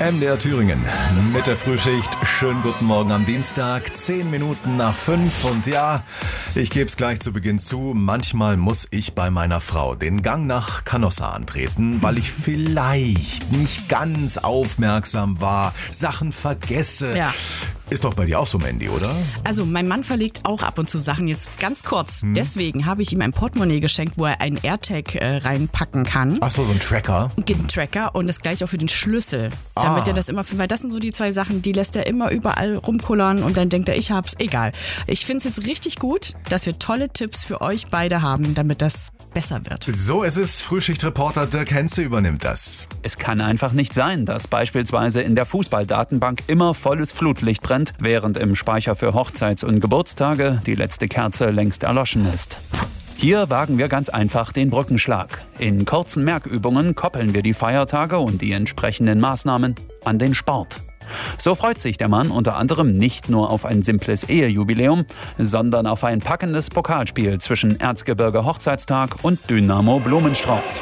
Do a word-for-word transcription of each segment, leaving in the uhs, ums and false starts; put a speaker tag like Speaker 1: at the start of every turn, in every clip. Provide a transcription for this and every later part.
Speaker 1: M D R Thüringen mit der Frühschicht. Schönen guten Morgen am Dienstag, zehn Minuten nach fünf. Und ja, ich gebe es gleich zu Beginn zu, manchmal muss ich bei meiner Frau den Gang nach Canossa antreten, weil ich vielleicht nicht ganz aufmerksam war, Sachen vergesse.
Speaker 2: Ja.
Speaker 1: Ist doch bei dir auch so, Mandy, oder?
Speaker 2: Also mein Mann verlegt auch ab und zu Sachen. Jetzt ganz kurz.
Speaker 1: Hm.
Speaker 2: Deswegen habe ich ihm ein Portemonnaie geschenkt, wo er einen AirTag äh, reinpacken kann.
Speaker 1: Ach so, so ein Tracker.
Speaker 2: Ein Tracker und das gleiche auch für den Schlüssel. Damit
Speaker 1: Ah.
Speaker 2: er das immer, weil das sind so die zwei Sachen, die lässt er immer überall rumkullern und dann denkt er, ich hab's. Egal. Ich finde es jetzt richtig gut, dass wir tolle Tipps für euch beide haben, damit das besser wird.
Speaker 1: So, es ist Frühschichtreporter Dirk Henze übernimmt das.
Speaker 3: Es kann einfach nicht sein, dass beispielsweise in der Fußballdatenbank immer volles Flutlicht brennt, während im Speicher für Hochzeits- und Geburtstage die letzte Kerze längst erloschen ist. Hier wagen wir ganz einfach den Brückenschlag. In kurzen Merkübungen koppeln wir die Feiertage und die entsprechenden Maßnahmen an den Sport. So freut sich der Mann unter anderem nicht nur auf ein simples Ehejubiläum, sondern auf ein packendes Pokalspiel zwischen Erzgebirge Hochzeitstag und Dynamo Blumenstrauß.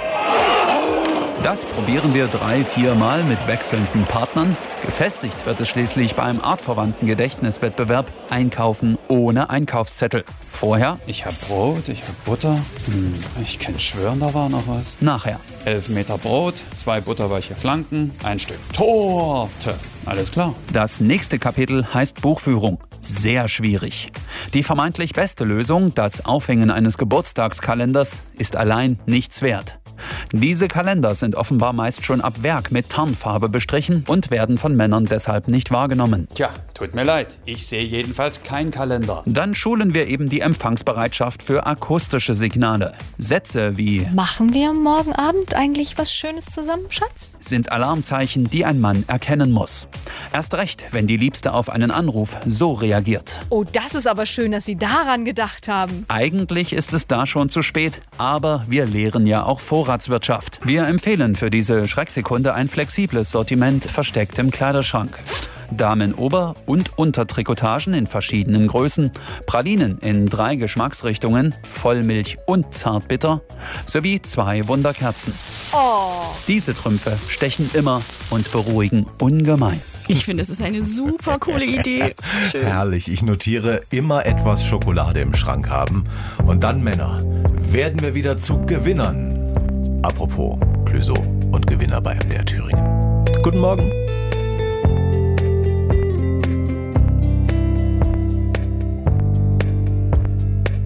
Speaker 3: Das probieren wir drei, vier Mal mit wechselnden Partnern. Gefestigt wird es schließlich beim artverwandten Gedächtniswettbewerb Einkaufen ohne Einkaufszettel. Vorher, ich hab Brot, ich hab Butter, hm, ich kann schwören, da war noch was. Nachher, elf Meter Brot, zwei butterweiche Flanken, ein Stück Torte. Alles klar. Das nächste Kapitel heißt Buchführung. Sehr schwierig. Die vermeintlich beste Lösung, das Aufhängen eines Geburtstagskalenders, ist allein nichts wert. Diese Kalender sind offenbar meist schon ab Werk mit Tarnfarbe bestrichen und werden von Männern deshalb nicht wahrgenommen.
Speaker 4: Tja, tut mir leid. Ich sehe jedenfalls keinen Kalender.
Speaker 3: Dann schulen wir eben die Empfangsbereitschaft für akustische Signale. Sätze wie
Speaker 5: Machen wir morgen Abend eigentlich was Schönes zusammen, Schatz?
Speaker 3: sind Alarmzeichen, die ein Mann erkennen muss. Erst recht, wenn die Liebste auf einen Anruf so reagiert.
Speaker 5: Oh, das ist aber schön, dass Sie daran gedacht haben.
Speaker 3: Eigentlich ist es da schon zu spät, aber wir lehren ja auch Vorratswirtschaft. Wir empfehlen für diese Schrecksekunde ein flexibles Sortiment versteckt im Kleiderschrank. Damen-Ober- und Untertrikotagen in verschiedenen Größen, Pralinen in drei Geschmacksrichtungen, Vollmilch und Zartbitter, sowie zwei Wunderkerzen.
Speaker 5: Oh.
Speaker 3: Diese Trümpfe stechen immer und beruhigen ungemein.
Speaker 2: Ich finde, es ist eine super coole Idee. Schön.
Speaker 1: Herrlich, ich notiere immer etwas Schokolade im Schrank haben. Und dann, Männer, werden wir wieder zu Gewinnern. Apropos Clouseau und Gewinner bei M D R Thüringen. Guten Morgen.